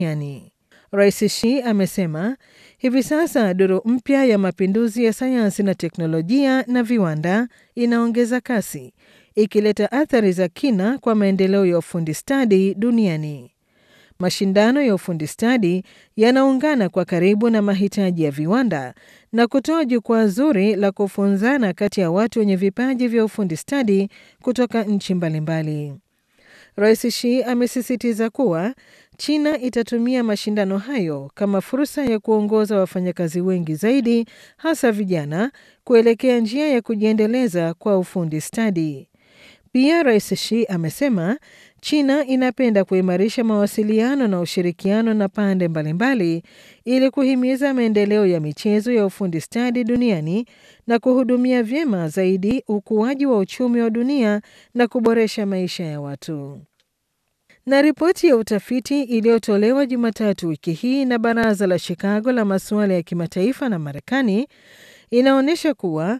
duniani. Rais Xi amesema hivi sasa duru mpya ya mapinduzi ya sayansi na teknolojia na viwanda inaongeza kasi, ikileta athari za kina kwa maendeleo ya ufundi stadi duniani. Mashindano ya ufundi stadi yanaungana kwa karibu na mahitaji ya viwanda na kutoa jukwaa zuri la kufunzana kati ya watu wenye vipaji vya ufundi stadi kutoka nchi mbalimbali. Rais Xi amesisitiza kuwa China itatumia mashindano hayo kama fursa ya kuongoza wafanyakazi wengi zaidi, hasa vijana, kuelekea njia ya kujiendeleza kwa ufundi stadi. Pia Rais Xi amesema China inapenda kuimarisha mawasiliano na ushirikiano na pande mbalimbali ili kuhimiza maendeleo ya michezo ya ufundi stadi duniani na kuhudumia vyema zaidi ukuaji wa uchumi wa dunia na kuboresha maisha ya watu. Na ripoti ya utafiti iliyotolewa Jumatatu wiki hii na Baraza la Chicago la masuala ya kimataifa na Marekani inaonyesha kuwa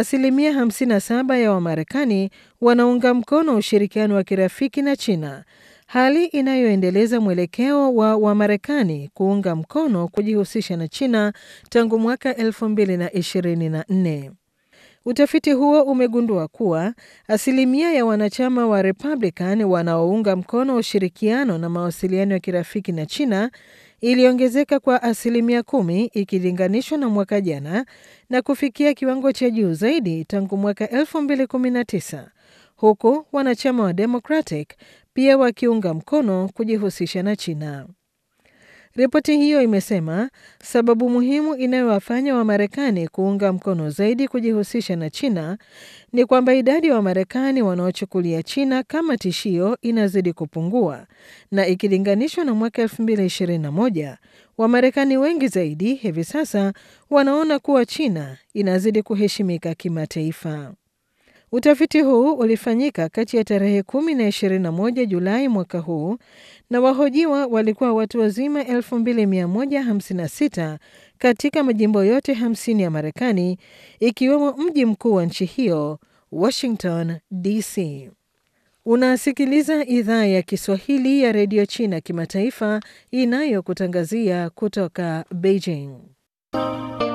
57% ya Wamarekani wanaunga mkono ushirikiano wa kirafiki na China, hali inayoendeleza mwelekeo wa Wamarekani kuunga mkono kujihusisha na China tangu mwaka 2024. Utafiti huo umegundua kuwa 1% ya wanachama wa Republican wanaounga mkono ushirikiano na mawasiliano ya kirafiki na China iliongezeka kwa 10% ikilinganishwa na mwaka jana na kufikia kiwango cha juu zaidi tangu mwaka 2019, huku wanachama wa Democratic pia wakiunga mkono kujihusisha na China. Ripoti hiyo imesema sababu muhimu inayowafanya Wamarekani kuunga mkono zaidi kujihusisha na China ni kwamba idadi ya Wamarekani wanaochukulia China kama tishio inazidi kupungua, na ikilinganishwa na mwaka 2021, Wamarekani wengi zaidi hivi sasa wanaona kuwa China inazidi kuheshimika kimataifa. Utafiti huu ulifanyika kati ya tarehe 10 na 21 Julai mwaka huu, na wahojiwa walikuwa watu wazima 2156 katika majimbo yote 50 ya Marekani, ikiwemo mji mkuu wa nchi hiyo, Washington, DC. Unasikiliza idhaa ya Kiswahili ya redio China kimataifa inayokutangazia kutoka Beijing.